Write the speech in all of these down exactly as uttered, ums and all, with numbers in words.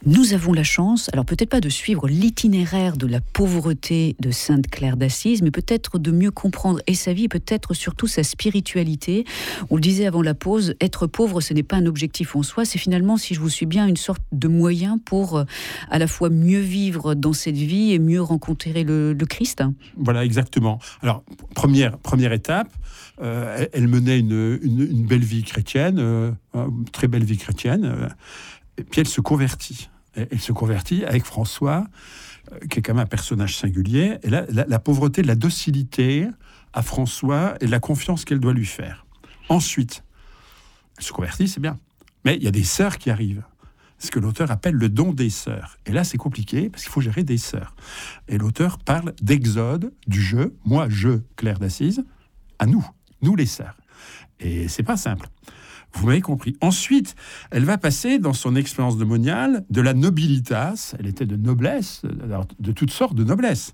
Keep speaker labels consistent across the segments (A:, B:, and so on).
A: Nous avons la chance, alors peut-être pas de suivre l'itinéraire de la pauvreté de Sainte Claire d'Assise, mais peut-être de mieux comprendre et sa vie, et peut-être surtout sa spiritualité. On le disait avant la pause, être pauvre, ce n'est pas un objectif en soi, c'est finalement, si je vous suis bien, une sorte de moyen pour euh, à la fois mieux vivre dans cette vie et mieux rencontrer le, le Christ.
B: Voilà, exactement. Alors, première, première étape, euh, elle menait une, une, une belle vie chrétienne, euh, une très belle vie chrétienne, euh, et puis elle se convertit. Elle se convertit avec François, qui est quand même un personnage singulier. Et là, la, la pauvreté, la docilité à François et la confiance qu'elle doit lui faire. Ensuite, elle se convertit, c'est bien. Mais il y a des sœurs qui arrivent. Ce que l'auteur appelle le don des sœurs. Et là, c'est compliqué, parce qu'il faut gérer des sœurs. Et l'auteur parle d'exode, du je, moi, je, Claire d'Assise, à nous, nous les sœurs. Et c'est pas simple. Vous m'avez compris. Ensuite, elle va passer dans son expérience de moniale de la nobilitas, elle était de noblesse, de toutes sortes de noblesse,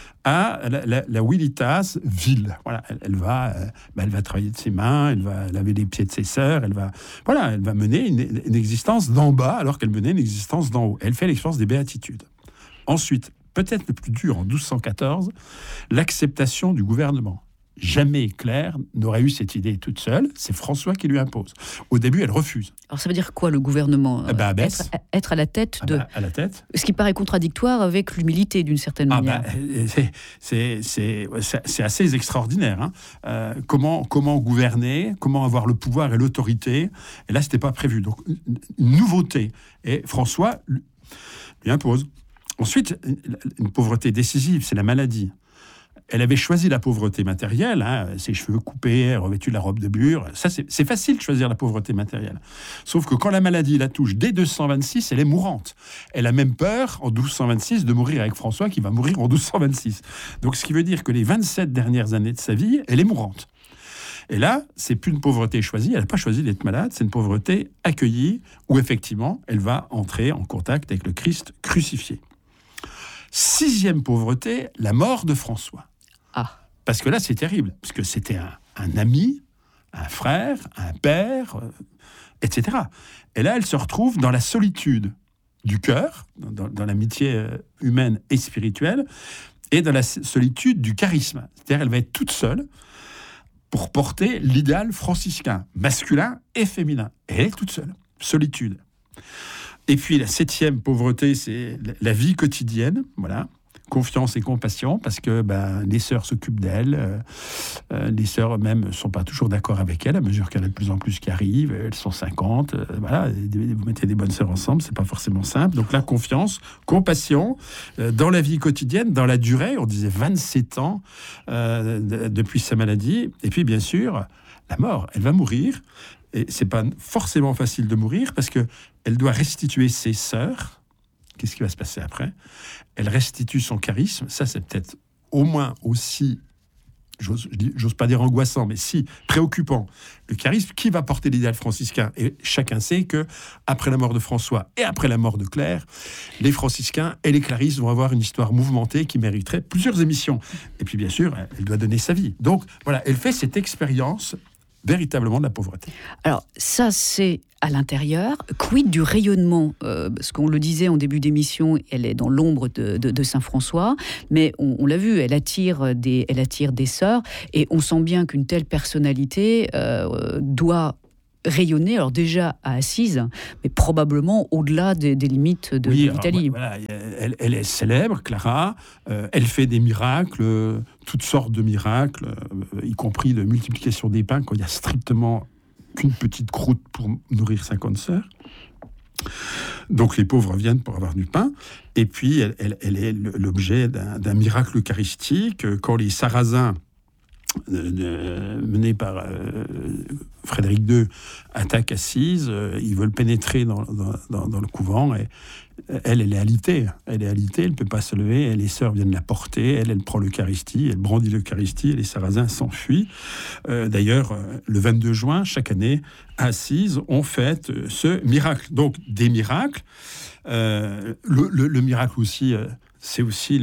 B: à la, la, la vilitas, ville. Voilà, elle, elle va, euh, bah, elle va travailler de ses mains, elle va laver les pieds de ses sœurs, elle va, voilà, elle va mener une, une existence d'en bas alors qu'elle menait une existence d'en haut. Elle fait l'expérience des béatitudes. Ensuite, peut-être le plus dur en douze cent quatorze, l'acceptation du gouvernement. Jamais Claire n'aurait eu cette idée toute seule, c'est François qui lui impose. Au début, elle refuse.
A: Alors ça veut dire quoi, le gouvernement ?
B: Ah bah,
A: être, être à la tête de...
B: Ah bah, à la tête.
A: Ce qui paraît contradictoire avec l'humilité, d'une certaine
B: ah
A: manière.
B: Bah, c'est, c'est, c'est, c'est assez extraordinaire. Hein. Euh, comment, comment gouverner, comment avoir le pouvoir et l'autorité. Et là, ce n'était pas prévu. Donc, une nouveauté. Et François lui impose. Ensuite, une pauvreté décisive, c'est la maladie. Elle avait choisi la pauvreté matérielle, hein, ses cheveux coupés, revêtus de la robe de bure. Ça, c'est, c'est facile de choisir la pauvreté matérielle. Sauf que quand la maladie la touche dès deux cent vingt-six, elle est mourante. Elle a même peur, en douze cent vingt-six, de mourir avec François, qui va mourir en douze cent vingt-six. Donc, ce qui veut dire que les vingt-sept dernières années de sa vie, elle est mourante. Et là, c'est plus une pauvreté choisie. Elle n'a pas choisi d'être malade. C'est une pauvreté accueillie, où effectivement, elle va entrer en contact avec le Christ crucifié. Sixième pauvreté, la mort de François.
A: Ah.
B: Parce que là, c'est terrible, parce que c'était un, un ami, un frère, un père, euh, et cetera. Et là, elle se retrouve dans la solitude du cœur, dans, dans l'amitié euh, humaine et spirituelle, et dans la solitude du charisme. C'est-à-dire, elle va être toute seule pour porter l'idéal franciscain, masculin et féminin. Et elle est toute seule, solitude. Et puis, la septième pauvreté, c'est la vie quotidienne, voilà. Confiance et compassion, parce que ben, les sœurs s'occupent d'elle. Euh, euh, les sœurs eux-mêmes ne sont pas toujours d'accord avec elle, à mesure qu'il y en a de plus en plus qui arrivent. Elles sont cinquante. Euh, voilà, vous mettez des bonnes sœurs ensemble, c'est pas forcément simple. Donc la confiance, compassion, euh, dans la vie quotidienne, dans la durée, on disait vingt-sept ans euh, de, depuis sa maladie. Et puis bien sûr, la mort, elle va mourir. Et c'est pas forcément facile de mourir, parce qu'elle doit restituer ses sœurs. Qu'est-ce qui va se passer après ? Elle restitue son charisme. Ça, c'est peut-être au moins aussi, j'ose, j'ose pas dire angoissant, mais si préoccupant. Le charisme, qui va porter l'idéal franciscain ? Et chacun sait que après la mort de François et après la mort de Claire, les franciscains et les clarisses vont avoir une histoire mouvementée qui mériterait plusieurs émissions. Et puis, bien sûr, elle doit donner sa vie. Donc, voilà, elle fait cette expérience véritablement de la pauvreté.
A: Alors, ça, c'est à l'intérieur. Quid du rayonnement ? euh, Parce qu'on le disait en début d'émission, elle est dans l'ombre de, de, de Saint-François, mais on, on l'a vu, elle attire des, elle attire des sœurs, et on sent bien qu'une telle personnalité euh, doit rayonner, alors déjà à Assise, mais probablement au-delà des, des limites de,
B: oui,
A: de l'Italie.
B: Alors, voilà, elle, elle est célèbre, Clara, euh, elle fait des miracles, euh, toutes sortes de miracles, euh, y compris de multiplication des pains, quand il n'y a strictement qu'une petite croûte pour nourrir cinquante sœurs. Donc les pauvres viennent pour avoir du pain. Et puis elle, elle, elle est l'objet d'un, d'un miracle eucharistique. Quand les Sarrasins, De, de, menés par euh, Frédéric deux, attaquent Assise, euh, ils veulent pénétrer dans, dans, dans, dans le couvent, et elle, elle est alitée, elle est alitée, elle ne peut pas se lever, et les sœurs viennent la porter, elle, elle prend l'Eucharistie, elle brandit l'Eucharistie, et les Sarrasins s'enfuient. Euh, d'ailleurs, euh, le vingt-deux juin, chaque année, à Assise, on fête euh, ce miracle. Donc, des miracles. Euh, le, le, le miracle aussi, euh, c'est aussi le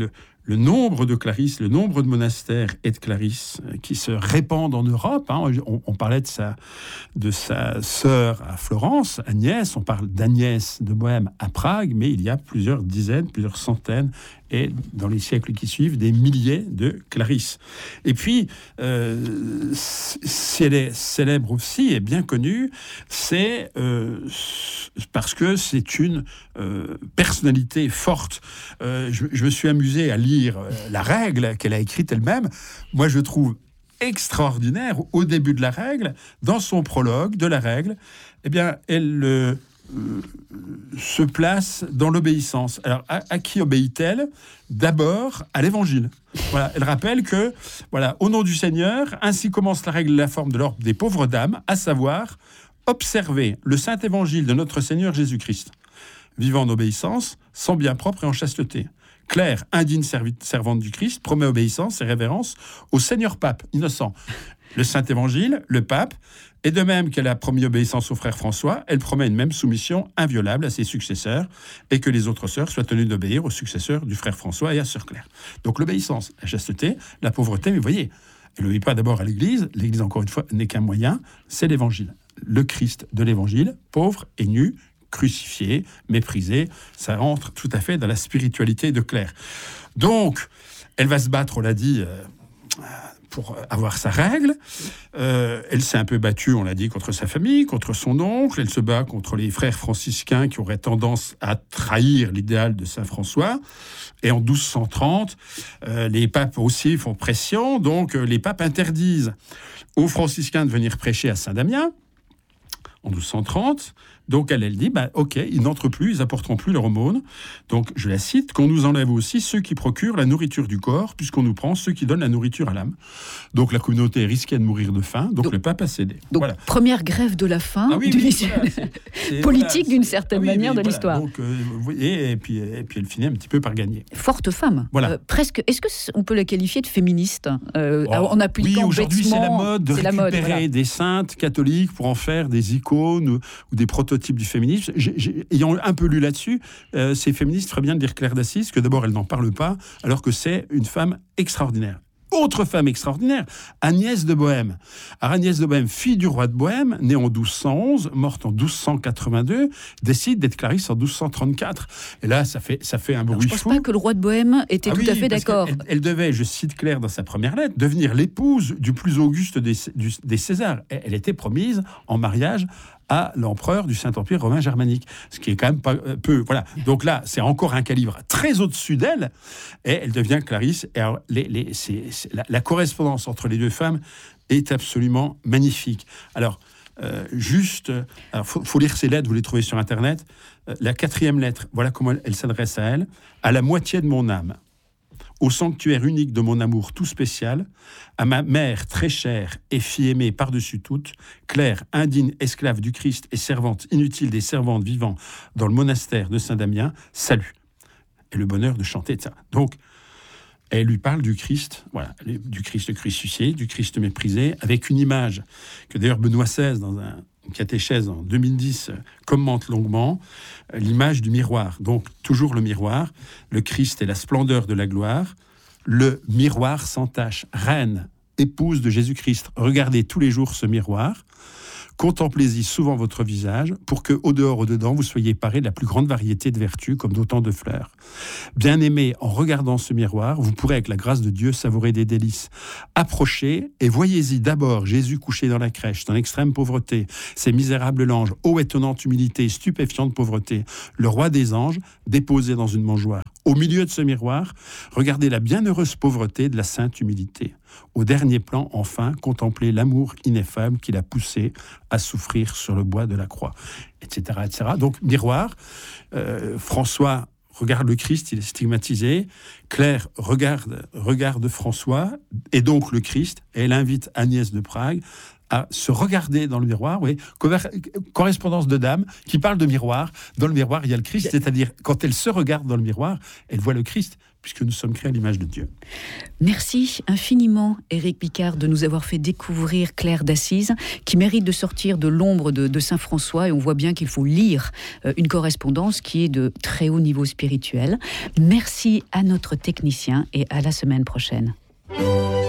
B: le nombre de Clarisse, le nombre de monastères et de Clarisse qui se répandent en Europe. Hein. On, on parlait de sa, de sa sœur à Florence, Agnès. On parle d'Agnès de Bohême à Prague, mais il y a plusieurs dizaines, plusieurs centaines, et dans les siècles qui suivent, des milliers de Clarisse. Et puis, euh, si elle est célèbre aussi et bien connue, c'est euh, parce que c'est une euh, personnalité forte. Euh, je, je me suis amusé à lire euh, la règle qu'elle a écrite elle-même. Moi, je trouve extraordinaire, au début de la règle, dans son prologue de la règle, eh bien, elle... Euh, Euh, se place dans l'obéissance. Alors, à, à qui obéit-elle ? D'abord, à l'Évangile. Voilà, elle rappelle que, voilà, au nom du Seigneur, ainsi commence la règle de la forme de l'ordre des pauvres dames, à savoir observer le Saint Évangile de notre Seigneur Jésus-Christ, vivant en obéissance, sans bien propre et en chasteté. Claire, indigne servi- servante du Christ, promet obéissance et révérence au Seigneur Pape, innocent. Le Saint Évangile, le Pape, et de même qu'elle a promis obéissance au frère François, elle promet une même soumission inviolable à ses successeurs et que les autres sœurs soient tenues d'obéir aux successeurs du frère François et à sœur Claire. Donc l'obéissance, la chasteté, la pauvreté, mais vous voyez, elle n'obéit pas d'abord à l'Église. L'Église, encore une fois, n'est qu'un moyen, c'est l'Évangile. Le Christ de l'Évangile, pauvre et nu, crucifié, méprisé, ça rentre tout à fait dans la spiritualité de Claire. Donc, elle va se battre, on l'a dit... Euh, pour avoir sa règle. Euh, elle s'est un peu battue, on l'a dit, contre sa famille, contre son oncle. Elle se bat contre les frères franciscains qui auraient tendance à trahir l'idéal de Saint François. Et en douze cent trente, euh, les papes aussi font pression. Donc, euh, les papes interdisent aux franciscains de venir prêcher à Saint-Damien en douze cent trente. Donc, elle, elle dit, bah, OK, ils n'entrent plus, ils apporteront plus leur aumône. Donc, je la cite, qu'on nous enlève aussi ceux qui procurent la nourriture du corps, puisqu'on nous prend ceux qui donnent la nourriture à l'âme. Donc, la communauté risquait de mourir de faim, donc, donc le pape a cédé.
A: Donc, voilà. Première grève de la faim, ah oui, oui, voilà, c'est, c'est, politique voilà, d'une certaine ah oui, manière de voilà, l'histoire.
B: Donc, euh, vous voyez, et puis, et puis elle finit un petit peu par gagner.
A: Forte femme.
B: Voilà.
A: Euh, presque, est-ce qu'on peut la qualifier de féministe euh, oh, en appliquant
B: oui, aujourd'hui,
A: bêtement,
B: c'est la mode de récupérer
A: mode, voilà.
B: des saintes catholiques pour en faire des icônes ou, ou des prototypes du féminisme. J'ai, j'ai, ayant un peu lu là-dessus, euh, ces féministes feraient bien de dire Claire d'Assise, que d'abord, elle n'en parle pas, alors que c'est une femme extraordinaire. Autre femme extraordinaire, Agnès de Bohême. Alors Agnès de Bohême, fille du roi de Bohême, née en douze cent onze, morte en douze cent quatre-vingt-deux, décide d'être Clarisse en douze cent trente-quatre. Et là, ça fait, ça fait un bruit fou.
A: Je ne pense pas que le roi de Bohême était ah tout oui, à fait d'accord.
B: Elle, elle devait, je cite Claire dans sa première lettre, devenir l'épouse du plus auguste des, du, des Césars. Elle était promise en mariage à l'empereur du Saint-Empire romain germanique, ce qui est quand même pas euh, peu. Voilà. Donc là, c'est encore un calibre très au-dessus d'elle, et elle devient Clarisse. Et alors, les, les, c'est, c'est, la, la correspondance entre les deux femmes est absolument magnifique. Alors, euh, juste, il faut, faut lire ces lettres, vous les trouvez sur Internet. Euh, la quatrième lettre, voilà comment elle, elle s'adresse à elle. À la moitié de mon âme, au sanctuaire unique de mon amour tout spécial, à ma mère très chère et fille aimée par-dessus toute, Claire, indigne esclave du Christ et servante inutile des servantes vivant dans le monastère de Saint-Damien, salut. Et le bonheur de chanter de ça. Donc, elle lui parle du Christ, voilà, du Christ crucifié, du Christ méprisé, avec une image que d'ailleurs Benoît seize, dans un catéchèse en deux mille dix, commente longuement, l'image du miroir. Donc, toujours le miroir. Le Christ est la splendeur de la gloire. Le miroir sans tache. Reine, épouse de Jésus-Christ. Regardez tous les jours ce miroir. Contemplez-y souvent votre visage pour que, au dehors, au dedans, vous soyez parés de la plus grande variété de vertus comme d'autant de fleurs. Bien-aimés, en regardant ce miroir, vous pourrez, avec la grâce de Dieu, savourer des délices. Approchez et voyez-y d'abord Jésus couché dans la crèche, dans l'extrême pauvreté, ces misérables langes, ô étonnante humilité, stupéfiante pauvreté, le roi des anges déposé dans une mangeoire. Au milieu de ce miroir, regardez la bienheureuse pauvreté de la sainte humilité. Au dernier plan, enfin, contemplez l'amour ineffable qui l'a poussé à souffrir sur le bois de la croix, et cetera, et cetera. Donc, miroir, euh, François regarde le Christ, il est stigmatisé. Claire regarde, regarde François, et donc le Christ, et elle invite Agnès de Prague à se regarder dans le miroir. Oui, correspondance de dame qui parle de miroir. Dans le miroir, il y a le Christ, c'est-à-dire quand elle se regarde dans le miroir, elle voit le Christ, puisque nous sommes créés à l'image de Dieu.
A: Merci infiniment, Éric Picard, de nous avoir fait découvrir Claire d'Assise, qui mérite de sortir de l'ombre de, de Saint François, et on voit bien qu'il faut lire euh, une correspondance qui est de très haut niveau spirituel. Merci à notre technicien et à la semaine prochaine.